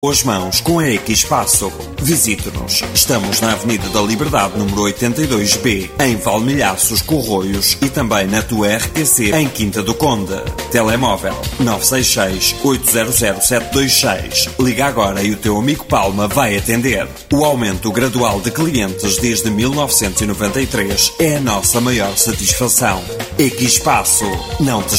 As mãos com a Equipaço. Visite-nos. Estamos na Avenida da Liberdade, número 82B, em Valmilhaços, Corroios e também na tua RTC, em Quinta do Conde. Telemóvel 966-800-726. Liga agora e o teu amigo Palma vai atender. O aumento gradual de clientes desde 1993 é a nossa maior satisfação. Equipaço. Não te